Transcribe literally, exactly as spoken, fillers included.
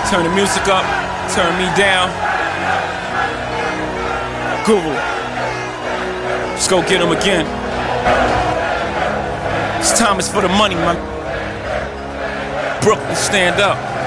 Turn the music up, turn me down. Google. Let's go get him again. This time is for the money, man. Brooklyn, stand up.